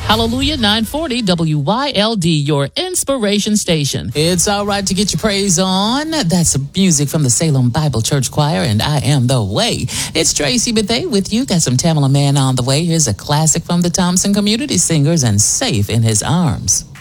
Hallelujah 940 WYLD, your inspiration station. It's all right to get your praise on. That's music from the Salem Bible Church Choir, and I Am the Way. It's Tracy Bethea with you. Got some Tamala Man on the way. Here's a classic from the Thompson Community Singers and Safe in His Arms.